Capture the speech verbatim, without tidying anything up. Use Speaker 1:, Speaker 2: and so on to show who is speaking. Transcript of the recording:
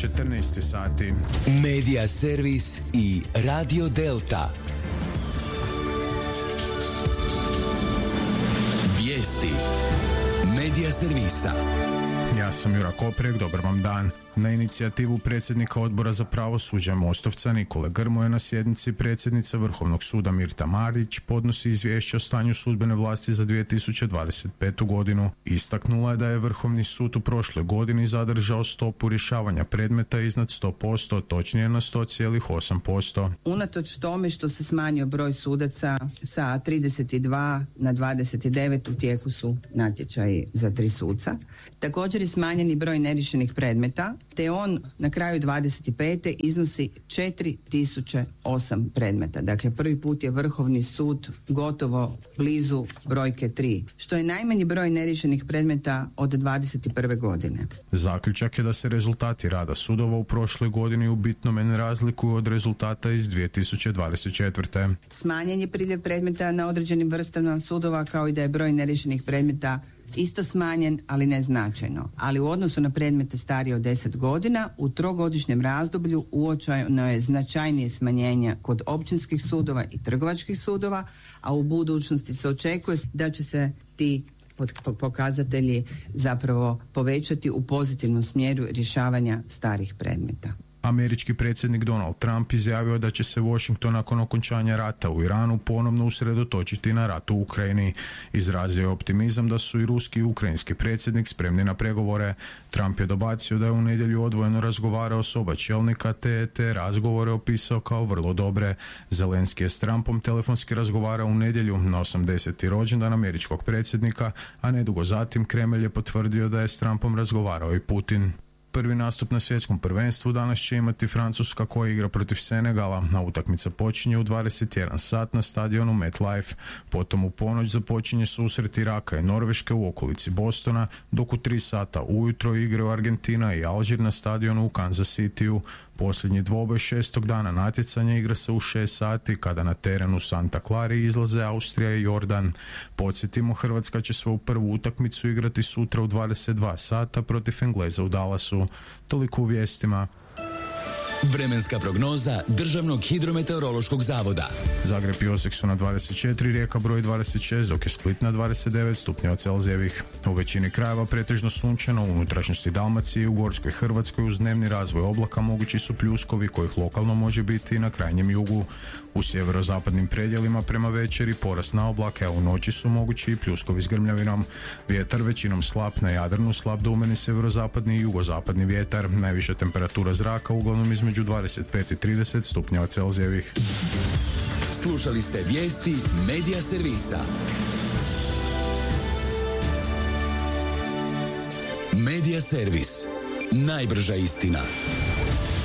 Speaker 1: četrnaest sati.
Speaker 2: Medija servis i Radio Delta. Vijesti Medija servisa.
Speaker 1: Ja sam Jura Koprek, dobar vam dan. Na inicijativu predsjednika Odbora za pravosuđe Mostovca Nikole Grmoje na sjednici predsjednica Vrhovnog suda Mirta Marić podnosi izvješće o stanju sudbene vlasti za dvije tisuće dvadeset petu. godinu. Istaknula je da je Vrhovni sud u prošloj godini zadržao stopu rješavanja predmeta iznad sto posto, točnije na sto zarez osam posto.
Speaker 3: Unatoč tome što se smanjio broj sudaca sa trideset dva na dvadeset devet, u tijeku su natječaji za tri suca. Također je smanjeni broj neriješenih predmeta, te on na kraju dvadeset pete iznosi četiri tisuće osam predmeta. Dakle, prvi put je Vrhovni sud gotovo blizu brojke tri, što je najmanji broj neriješenih predmeta od dvadeset prve. godine.
Speaker 1: Zaključak je da se rezultati rada sudova u prošloj godini u bitnome ne razlikuju od rezultata iz dvije tisuće dvadeset četvrte.
Speaker 3: Smanjen je priljev predmeta na određenim vrstama sudova, kao i da je broj neriješenih predmeta isto smanjen, ali ne značajno. Ali u odnosu na predmete starije od deset godina, u trogodišnjem razdoblju uočeno je značajnije smanjenje kod općinskih sudova i trgovačkih sudova, a u budućnosti se očekuje da će se ti pokazatelji zapravo povećati u pozitivnom smjeru rješavanja starih predmeta.
Speaker 1: Američki predsjednik Donald Trump izjavio da će se Washington nakon okončanja rata u Iranu ponovno usredotočiti na rat u Ukrajini. Izrazio je optimizam da su i ruski i ukrajinski predsjednik spremni na pregovore. Trump je dobacio da je u nedjelju odvojeno razgovarao s oba čelnika te te razgovore opisao kao vrlo dobre. Zelenski je s Trumpom telefonski razgovarao u nedjelju na osamdeseti rođendan američkog predsjednika, a nedugo zatim Kremlj je potvrdio da je s Trumpom razgovarao i Putin. Prvi nastup na svjetskom prvenstvu danas će imati Francuska koja igra protiv Senegala, a utakmica počinje u dvadeset jedan sat na stadionu MetLife. Potom u ponoć započinje susret Iraka i Norveške u okolici Bostona, dok u tri sata ujutro igraju Argentina i Alžir na stadionu u Kansas Cityu. Posljednji dvoboj šestog dana natjecanja igra se u šest sati kada na terenu Santa Clari izlaze Austrija i Jordan. Podsjetimo, Hrvatska će svoju prvu utakmicu igrati sutra u dvadeset dva sata protiv Engleza u Dallasu. Toliko u vijestima.
Speaker 2: Vremenska prognoza Državnog hidrometeorološkog zavoda.
Speaker 1: Zagreb i Osijek su na dvadeset četiri, Rijeka broj dvadeset šest, dok je Split na dvadeset devet stupnjeva Celzijevih. U većini krajeva pretežno sunčano, u unutrašnjosti Dalmacije i u Gorskoj Hrvatskoj uz dnevni razvoj oblaka mogući su pljuskovi kojih lokalno može biti i na krajnjem jugu. U sjeverozapadnim predjelima prema večeri porast na oblake, a u noći su mogući i pljuskovi s grmljavinom. Vjetar većinom slab, na Jadranu slab do umjereni sjeverozapadni i jugozapadni vjetar. Najviša temperatura zraka uglavnom između dvadeset pet i trideset stupnjeva Celzijevih.
Speaker 2: Slušali ste vijesti Medija servisa. Medija servis. Najbrža istina.